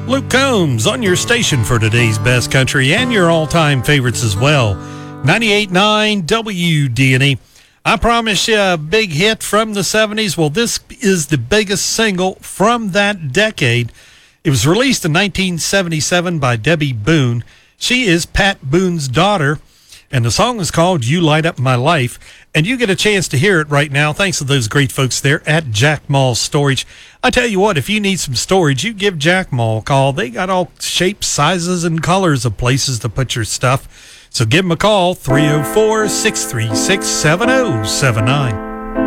Luke Combs on your station for today's best country and your all-time favorites as well. 98.9 WDNE. I promise you a big hit from the 70s. Well, this is the biggest single from that decade. It was released in 1977 by Debbie Boone. She is Pat Boone's daughter, and the song is called You Light Up My Life. And you get a chance to hear it right now thanks to those great folks there at Jack Mall Storage. I tell you what, if you need some storage, you give Jack Mall a call. They got all shapes, sizes, and colors of places to put your stuff. So give them a call, 304-636-7079.